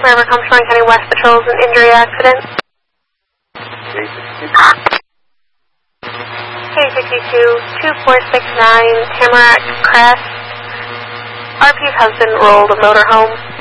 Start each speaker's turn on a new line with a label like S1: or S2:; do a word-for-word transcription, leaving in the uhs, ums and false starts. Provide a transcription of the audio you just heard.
S1: River Comstock County West Patrols an injury accident. K sixty-two, two four six nine, Tamarack Crest. R P's husband rolled a motorhome.